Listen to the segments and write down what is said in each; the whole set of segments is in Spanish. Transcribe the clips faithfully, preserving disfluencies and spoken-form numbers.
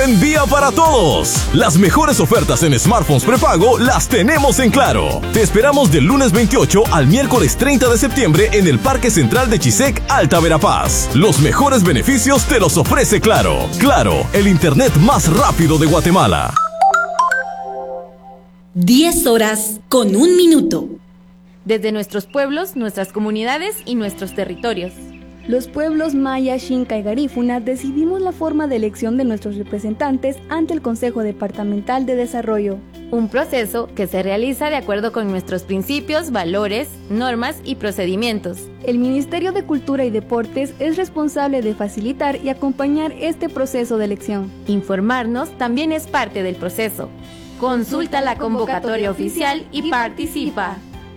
Envía para todos. Las mejores ofertas en smartphones prepago las tenemos en Claro. Te esperamos del lunes veintiocho al miércoles treinta de septiembre en el Parque Central de Chisec, Alta Verapaz. Los mejores beneficios te los ofrece Claro. Claro, el internet más rápido de Guatemala. diez horas con un minuto. Desde nuestros pueblos, nuestras comunidades y nuestros territorios. Los pueblos maya, xinca y garífuna decidimos la forma de elección de nuestros representantes ante el Consejo Departamental de Desarrollo. Un proceso que se realiza de acuerdo con nuestros principios, valores, normas y procedimientos. El Ministerio de Cultura y Deportes es responsable de facilitar y acompañar este proceso de elección. Informarnos también es parte del proceso. Consulta la convocatoria oficial y participa.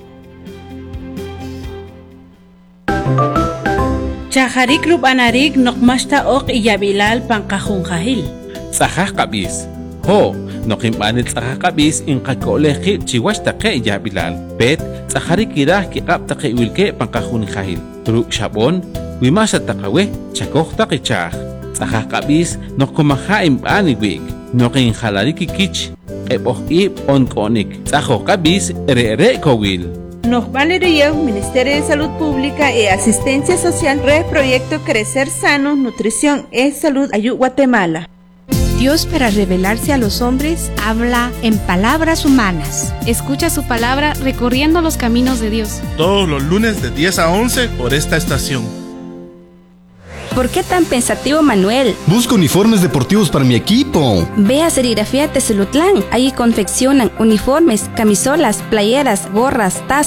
Chajarik rubanarik nokmashta ok iyabilal pankajunjahil. Tzajaj kabis. Ho, nokimbanit tzajaj kabis inqakoleji chiwashtake iyabilal. Bet, tzajarik irah kiqaptake iwilke pankajunjahil. Tru shabon, wimasha takawe, chakojtake chaj. Tzajaj kabis nokkomaja imbaniwik. Nokinjalariki kich. Eboh ib onkonik. Tzajoj kabis re-re kowil. Nos valería Ministerio de Salud Pública y Asistencia Social, Red Proyecto Crecer Sano, Nutrición y Salud, Ayú Guatemala. Dios, para revelarse a los hombres, habla en palabras humanas. Escucha su palabra recorriendo los caminos de Dios. Todos los lunes de diez a once por esta estación. ¿Por qué tan pensativo, Manuel? Busco uniformes deportivos para mi equipo. Ve a Serigrafía Tezulutlán. Ahí confeccionan uniformes, camisolas, playeras, gorras, tazas.